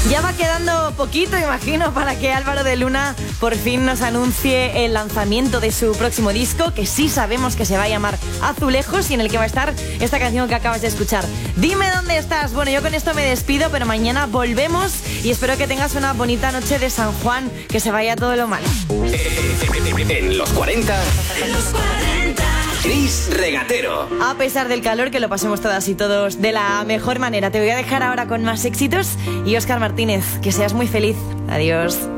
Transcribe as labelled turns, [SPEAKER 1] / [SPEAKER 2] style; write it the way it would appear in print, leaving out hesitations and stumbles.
[SPEAKER 1] Ya va quedando poquito, imagino, para que Álvaro de Luna por fin nos anuncie el lanzamiento de su próximo disco, que sí sabemos que se va a llamar Azulejos y en el que va a estar esta canción que acabas de escuchar. Dime dónde estás. Bueno, yo con esto me despido, pero mañana volvemos y espero que tengas una bonita noche de San Juan, que se vaya todo lo malo.
[SPEAKER 2] En los 40. Chris Regatero.
[SPEAKER 1] A pesar del calor, que lo pasemos todas y todos de la mejor manera. Te voy a dejar ahora con más éxitos y Óscar Martínez. Que seas muy feliz. Adiós.